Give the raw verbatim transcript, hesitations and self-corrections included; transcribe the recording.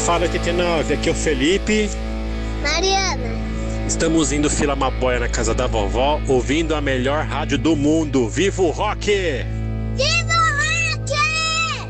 Fala oitenta e nove, aqui é o Felipe. Mariana. Estamos indo filar uma boia na casa da vovó, ouvindo a melhor rádio do mundo. Viva o rock! Viva!